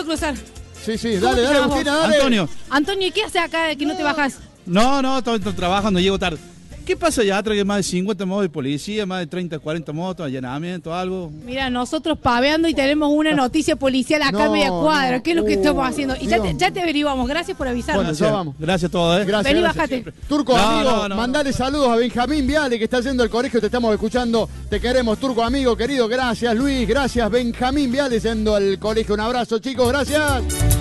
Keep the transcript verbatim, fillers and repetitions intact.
cruzar. Sí, sí, dale, dale, Agustina, dale. Antonio. Antonio, ¿y qué haces acá que no te bajas? No, no, estoy, estoy trabajando, llego tarde. ¿Qué pasa allá atrás que más de cincuenta motos de policía, más de treinta, cuarenta motos, allanamiento, algo? Mira, nosotros paveando y tenemos una noticia policial acá No, en media cuadra. no. ¿Qué es lo que Uh, estamos haciendo? Y ya Dios. te, ya te averiguamos. Gracias por avisarnos. Bueno, ya vamos. Gracias a todos, ¿eh? Gracias, Vení, gracias. bájate. Turco, No, amigo, no, no, mandale saludos a Benjamín Viale, que está yendo al colegio, te estamos escuchando. Te queremos, Turco, amigo, querido. Gracias, Luis. Gracias, Benjamín Viale, yendo al colegio. Un abrazo, chicos. Gracias.